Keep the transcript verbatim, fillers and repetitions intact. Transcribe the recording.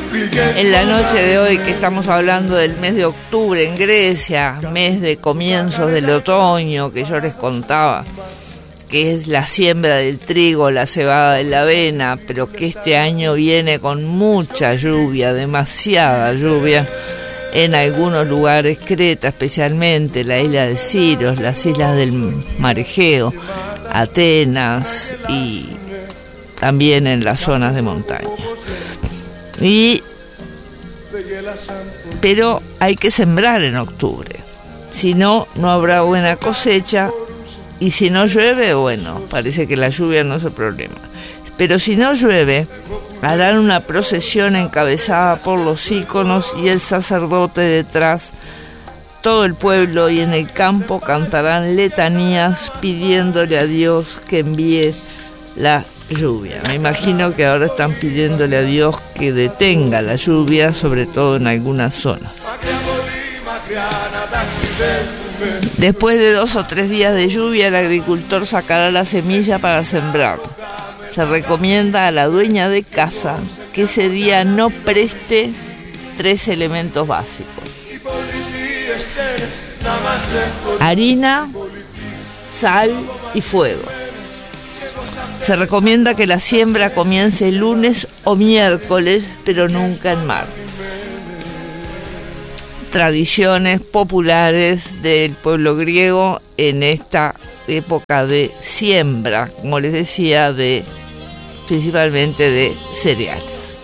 En la noche de hoy, que estamos hablando del mes de octubre en Grecia, mes de comienzos del otoño, que yo les contaba, que es la siembra del trigo, la cebada de la avena, pero que este año viene con mucha lluvia, demasiada lluvia, en algunos lugares, Creta especialmente, la isla de Siros, las islas del Mar Egeo, Atenas y también en las zonas de montaña. Y pero hay que sembrar en octubre, si no, no habrá buena cosecha, y si no llueve, bueno, parece que la lluvia no es el problema, pero si no llueve, harán una procesión encabezada por los íconos y el sacerdote detrás. Todo el pueblo y en el campo cantarán letanías pidiéndole a Dios que envíe la lluvia. Me imagino que ahora están pidiéndole a Dios que detenga la lluvia, sobre todo en algunas zonas. Después de dos o tres días de lluvia, el agricultor sacará la semilla para sembrar. Se recomienda a la dueña de casa que ese día no preste tres elementos básicos: harina, sal y fuego. Se recomienda que la siembra comience el lunes o miércoles, pero nunca en martes. Tradiciones populares del pueblo griego en esta época de siembra, como les decía, de principalmente de cereales.